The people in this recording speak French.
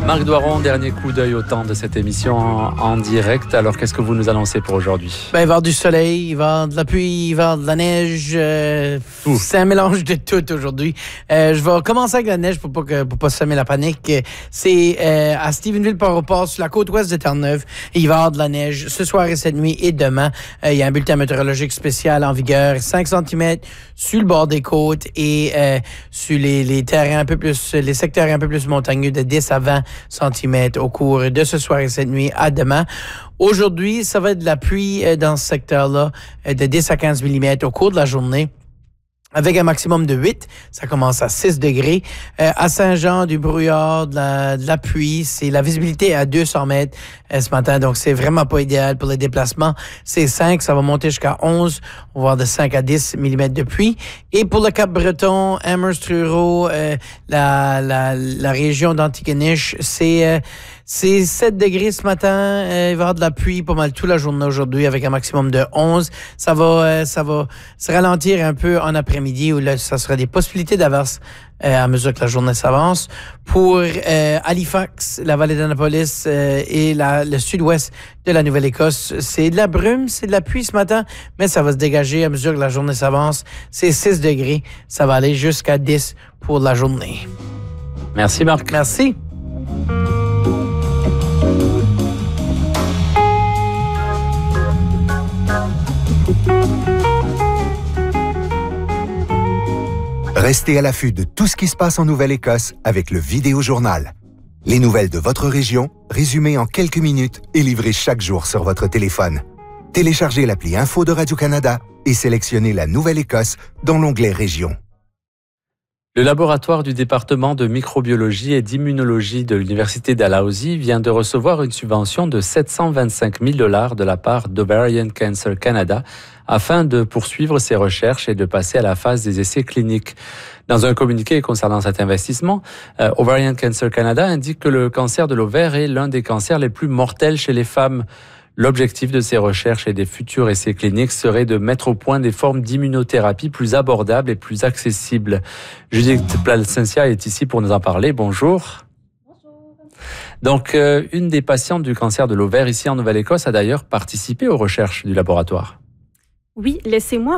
Marc Doiron, dernier coup d'œil au temps de cette émission en direct. Alors, qu'est-ce que vous nous annoncez pour aujourd'hui? Il va y avoir du soleil, il va y avoir de la pluie, il va y avoir de la neige. C'est un mélange de tout aujourd'hui. Je vais commencer avec la neige pour pas semer la panique. C'est à Stephenville-Port-au-Port, sur la côte ouest de Terre-Neuve. Il va y avoir de la neige ce soir et cette nuit et demain. Il y a un bulletin météorologique spécial en vigueur. 5 cm sur le bord des côtes et sur les terrains un peu plus, les secteurs un peu plus montagneux de 10 à 20 cm au cours de ce soir et cette nuit à demain. Aujourd'hui, ça va être de la pluie dans ce secteur-là de 10 à 15 mm au cours de la journée. Avec un maximum de 8, ça commence à 6 degrés. À Saint-Jean, du brouillard, de la pluie. C'est la visibilité à 200 mètres ce matin, donc c'est vraiment pas idéal pour les déplacements. C'est 5, ça va monter jusqu'à 11. On va avoir de 5 à 10 mm de pluie. Et pour le Cap-Breton, Amherst, Truro, la région d'Antigonish, c'est 7 degrés ce matin. Il va y avoir de la pluie pas mal toute la journée aujourd'hui avec un maximum de 11. Ça va se ralentir un peu en après-midi où là, ça sera des possibilités d'averse à mesure que la journée s'avance. Pour Halifax, la vallée d'Annapolis et le sud-ouest de la Nouvelle-Écosse, c'est de la brume, c'est de la pluie ce matin, mais ça va se dégager à mesure que la journée s'avance. C'est 6 degrés. Ça va aller jusqu'à 10 pour la journée. Merci Marc. Merci. Restez à l'affût de tout ce qui se passe en Nouvelle-Écosse avec le Vidéojournal. Les nouvelles de votre région, résumées en quelques minutes et livrées chaque jour sur votre téléphone. Téléchargez l'appli Info de Radio-Canada et sélectionnez la Nouvelle-Écosse dans l'onglet Région. Le laboratoire du département de microbiologie et d'immunologie de l'Université Dalhousie vient de recevoir une subvention de 725 000 $ de la part d'Ovarian Cancer Canada afin de poursuivre ses recherches et de passer à la phase des essais cliniques. Dans un communiqué concernant cet investissement, Ovarian Cancer Canada indique que le cancer de l'ovaire est l'un des cancers les plus mortels chez les femmes. L'objectif de ces recherches et des futurs essais cliniques serait de mettre au point des formes d'immunothérapie plus abordables et plus accessibles. Judith Placencia est ici pour nous en parler. Bonjour. Bonjour. Donc, une des patientes du cancer de l'ovaire ici en Nouvelle-Écosse a d'ailleurs participé aux recherches du laboratoire. Oui, laissez-moi